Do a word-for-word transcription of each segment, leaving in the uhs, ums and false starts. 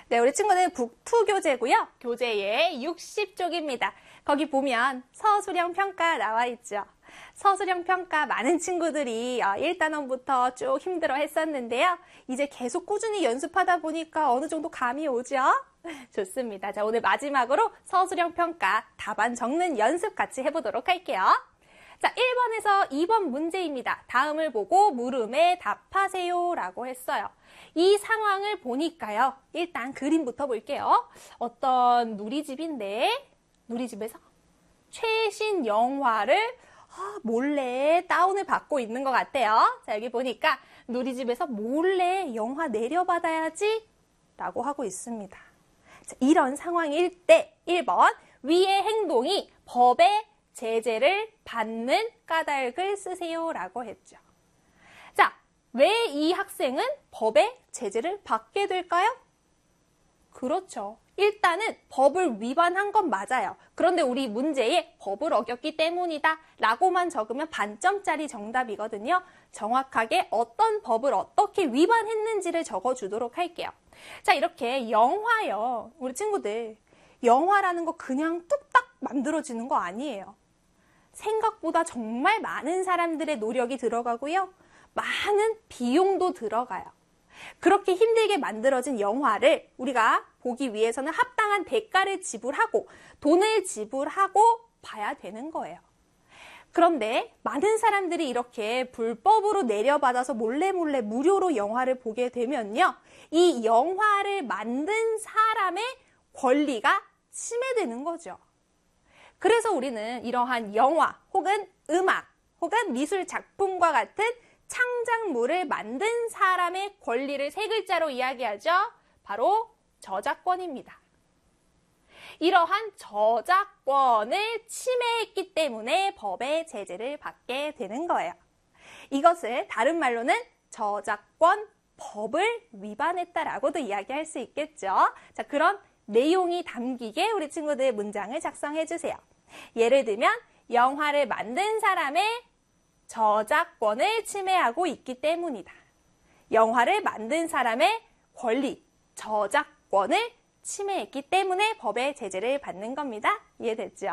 네, 우리 친구는 북이 교재고요. 교재의 육십 쪽입니다. 거기 보면 서술형 평가 나와 있죠. 서술형 평가 많은 친구들이 일 단원부터 쭉 힘들어 했었는데요. 이제 계속 꾸준히 연습하다 보니까 어느 정도 감이 오죠? 좋습니다. 자, 오늘 마지막으로 서술형 평가 답안 적는 연습 같이 해보도록 할게요. 자, 일 번에서 이 번 문제입니다. 다음을 보고 물음에 답하세요 라고 했어요. 이 상황을 보니까요. 일단 그림부터 볼게요. 어떤 누리집인데 누리집에서 최신 영화를 아, 몰래 다운을 받고 있는 것 같아요. 자, 여기 보니까 누리집에서 몰래 영화 내려받아야지 라고 하고 있습니다. 자, 이런 상황일 때 일 번 위의 행동이 법의 제재를 받는 까닭을 쓰세요 라고 했죠. 자, 왜 이 학생은 법의 제재를 받게 될까요? 그렇죠. 일단은 법을 위반한 건 맞아요. 그런데 우리 문제에 법을 어겼기 때문이다 라고만 적으면 반점짜리 정답이거든요. 정확하게 어떤 법을 어떻게 위반했는지를 적어주도록 할게요. 자, 이렇게 영화요. 우리 친구들, 영화라는 거 그냥 뚝딱 만들어지는 거 아니에요. 생각보다 정말 많은 사람들의 노력이 들어가고요. 많은 비용도 들어가요. 그렇게 힘들게 만들어진 영화를 우리가 보기 위해서는 합당한 대가를 지불하고 돈을 지불하고 봐야 되는 거예요. 그런데 많은 사람들이 이렇게 불법으로 내려받아서 몰래 몰래 무료로 영화를 보게 되면요. 이 영화를 만든 사람의 권리가 침해되는 거죠. 그래서 우리는 이러한 영화 혹은 음악 혹은 미술 작품과 같은 창작물을 만든 사람의 권리를 세 글자로 이야기하죠. 바로 저작권입니다. 이러한 저작권을 침해했기 때문에 법의 제재를 받게 되는 거예요. 이것을 다른 말로는 저작권법을 위반했다라고도 이야기할 수 있겠죠. 자, 그런 내용이 담기게 우리 친구들 문장을 작성해 주세요. 예를 들면 영화를 만든 사람의 저작권을 침해하고 있기 때문이다. 영화를 만든 사람의 권리, 저작권을 침해했기 때문에 법의 제재를 받는 겁니다. 이해됐죠?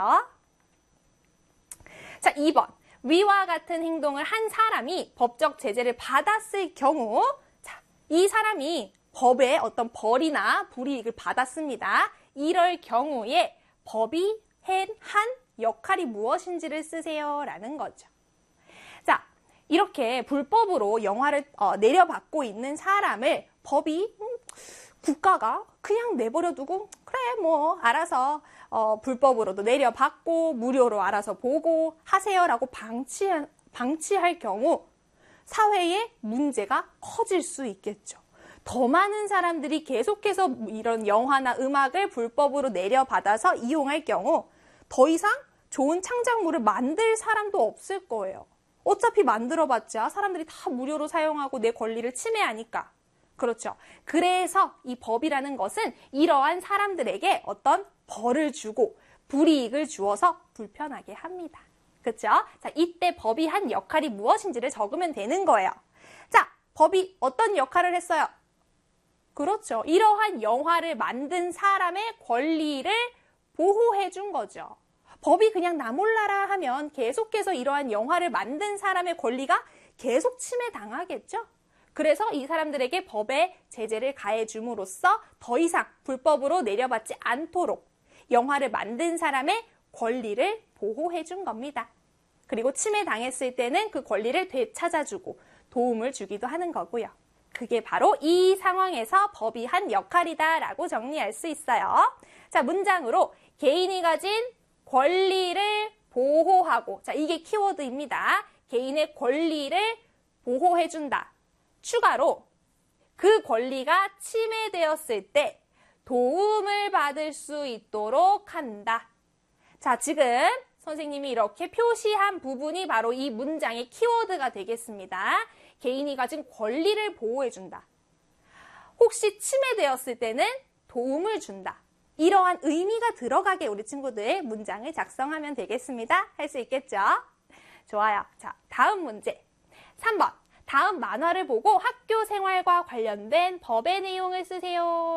자, 이 번. 위와 같은 행동을 한 사람이 법적 제재를 받았을 경우, 자, 이 사람이 법에 어떤 벌이나 불이익을 받았습니다. 이럴 경우에 법이 한 역할이 무엇인지를 쓰세요 라는 거죠. 자, 이렇게 불법으로 영화를 어, 내려받고 있는 사람을 법이 음, 국가가 그냥 내버려 두고 그래 뭐 알아서 어, 불법으로도 내려받고 무료로 알아서 보고 하세요라고 방치, 방치할 경우 사회에 문제가 커질 수 있겠죠. 더 많은 사람들이 계속해서 이런 영화나 음악을 불법으로 내려받아서 이용할 경우 더 이상 좋은 창작물을 만들 사람도 없을 거예요. 어차피 만들어봤자 사람들이 다 무료로 사용하고 내 권리를 침해하니까. 그렇죠. 그래서 이 법이라는 것은 이러한 사람들에게 어떤 벌을 주고 불이익을 주어서 불편하게 합니다. 그렇죠? 자, 이때 법이 한 역할이 무엇인지를 적으면 되는 거예요. 자, 법이 어떤 역할을 했어요? 그렇죠. 이러한 영화를 만든 사람의 권리를 보호해 준 거죠. 법이 그냥 나 몰라라 하면 계속해서 이러한 영화를 만든 사람의 권리가 계속 침해당하겠죠. 그래서 이 사람들에게 법의 제재를 가해 줌으로써 더 이상 불법으로 내려받지 않도록 영화를 만든 사람의 권리를 보호해 준 겁니다. 그리고 침해당했을 때는 그 권리를 되찾아주고 도움을 주기도 하는 거고요. 그게 바로 이 상황에서 법이 한 역할이다라고 정리할 수 있어요. 자, 문장으로 개인이 가진 권리를 보호하고, 자, 이게 키워드입니다. 개인의 권리를 보호해준다. 추가로 그 권리가 침해되었을 때 도움을 받을 수 있도록 한다. 자, 지금 선생님이 이렇게 표시한 부분이 바로 이 문장의 키워드가 되겠습니다. 개인이 가진 권리를 보호해준다. 혹시 침해되었을 때는 도움을 준다. 이러한 의미가 들어가게 우리 친구들 문장을 작성하면 되겠습니다. 할 수 있겠죠? 좋아요. 자, 다음 문제. 삼 번. 다음 만화를 보고 학교 생활과 관련된 법의 내용을 쓰세요.